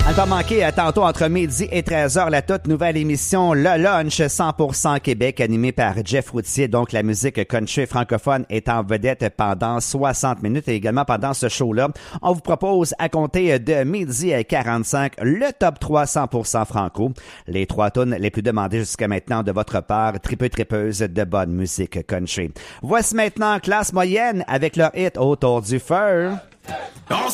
À ne pas manquer, tantôt entre midi et 13h, la toute nouvelle émission Le Lunch 100% Québec animée par Jeff Routier. Donc, la musique country francophone est en vedette pendant 60 minutes et également pendant ce show-là, on vous propose à compter de midi à 45 le top 3 100% franco. Les 3 tunes les plus demandées jusqu'à maintenant de votre part, tripeuse de bonne musique country. Voici maintenant Classe Moyenne avec leur hit Autour du feu. On